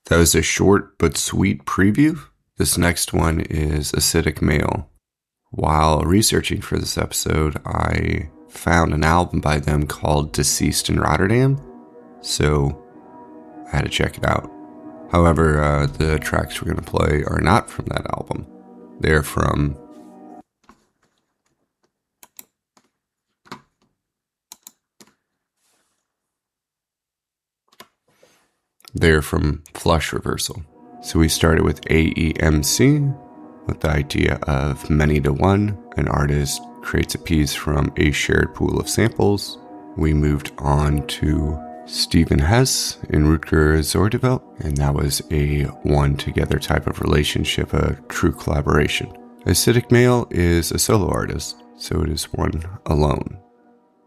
That was a short but sweet preview. This next one is Acidic Male. While researching for this episode, I found an album by them called Deceased in Rotterdam, so I had to check it out. However, the tracks we're going to play are not from that album. They're from Flush Reversal. So we started with AEMC, with the idea of many to one. An artist creates a piece from a shared pool of samples. We moved on to Stephen Hess in Rutger Zorgeveld, and that was a one together type of relationship, a true collaboration. Acidic Male is a solo artist, so it is one alone.